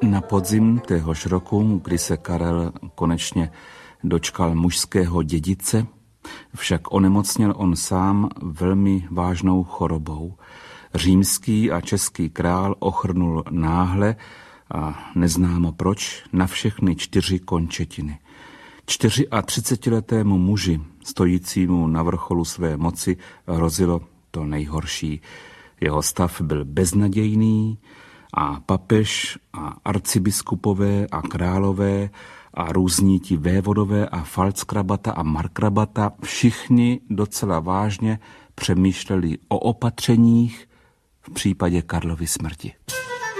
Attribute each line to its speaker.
Speaker 1: Na podzim téhož roku, kdy se Karel konečně dočkal mužského dědice, však onemocněl on sám velmi vážnou chorobou. Římský a český král ochrnul náhle a neznámo proč na všechny 4 končetiny. 34letému muži, stojícímu na vrcholu své moci, hrozilo to nejhorší. Jeho stav byl beznadějný a papež a arcibiskupové a králové a různí ti vévodové a falckrabata a markrabata všichni docela vážně přemýšleli o opatřeních v případě Karlovy smrti.